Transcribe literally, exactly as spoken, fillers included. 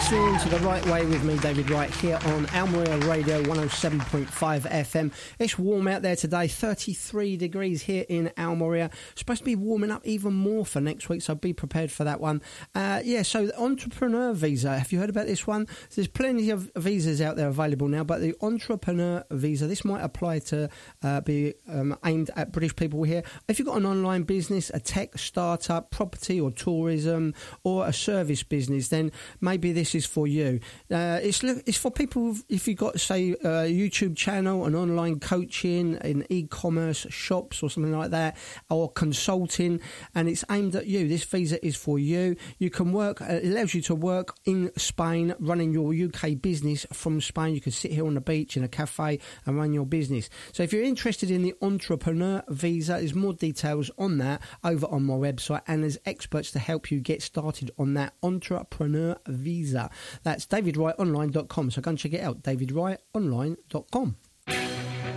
listening to The Right Way with me, David Wright, here on Almeria Radio one oh seven point five F M. It's warm out there today, thirty-three degrees here in Almeria. Supposed to be warming up even more for next week, so be prepared for that one. Uh, yeah, so the Entrepreneur Visa, have you heard about this one? There's plenty of visas out there available now, but the Entrepreneur Visa, this might apply to uh, be um, aimed at British people here. If you've got an online business, a tech startup, property or tourism, or a service business, then maybe this is for you. Uh, it's it's for people if you've got, say, a YouTube channel, an online coaching, in e-commerce shops or something like that, or consulting, and it's aimed at you. This visa is for you. You can work, it allows you to work in Spain, running your U K business from Spain. You can sit here on the beach in a cafe and run your business. So if you're interested in the Entrepreneur Visa, there's more details on that over on my website, and there's experts to help you get started on that Entrepreneur Visa. That's david wright online dot com, so go and check it out, david wright online dot com.